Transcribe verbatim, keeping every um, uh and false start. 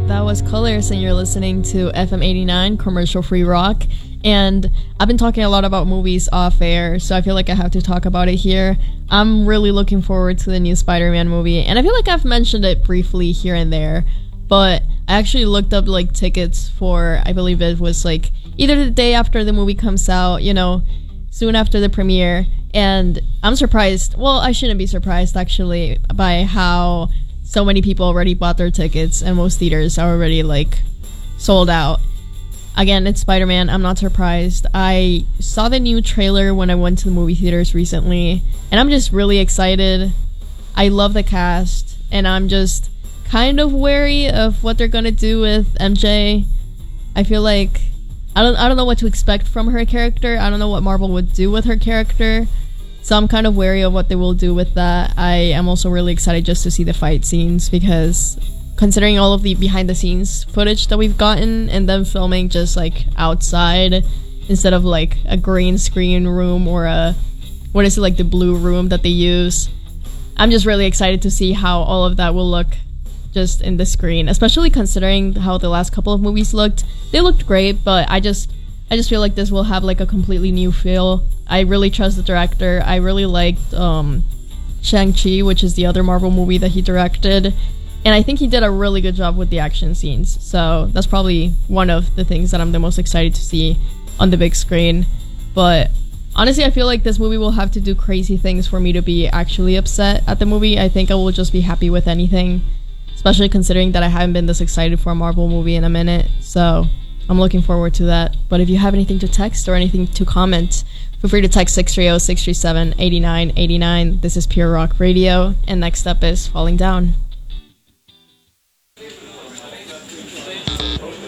That was Colors, and you're listening to F M eighty-nine, Commercial Free Rock. And I've been talking a lot about movies off air, so I feel like I have to talk about it here. I'm really looking forward to the new Spider-Man movie, and I feel like I've mentioned it briefly here and there, but I actually looked up like tickets for, I believe it was like either the day after the movie comes out, you know, soon after the premiere, and I'm surprised, well, I shouldn't be surprised actually, by how so many people already bought their tickets, and most theaters are already like sold out. Again, it's Spider-Man. I'm not surprised. I saw the new trailer when I went to the movie theaters recently, and I'm just really excited. I love the cast, and I'm just kind of wary of what they're gonna do with M J. I feel like I don't I don't know what to expect from her character. I don't know what Marvel would do with her character. So I'm kind of wary of what they will do with that. I am also really excited just to see the fight scenes, because considering all of the behind the scenes footage that we've gotten and them filming just like outside instead of like a green screen room or a, what is it, like the blue room that they use, I'm just really excited to see how all of that will look just in the screen, especially considering how the last couple of movies looked. They looked great, but I just I just feel like this will have like a completely new feel. I really trust the director. I really liked um, Shang-Chi, which is the other Marvel movie that he directed. And I think he did a really good job with the action scenes. So that's probably one of the things that I'm the most excited to see on the big screen. But honestly, I feel like this movie will have to do crazy things for me to be actually upset at the movie. I think I will just be happy with anything, especially considering that I haven't been this excited for a Marvel movie in a minute. So I'm looking forward to that. But if you have anything to text or anything to comment, feel free to text six three zero, six three seven, eight nine eight nine. This is Pure Rock Radio. And next up is Falling Down.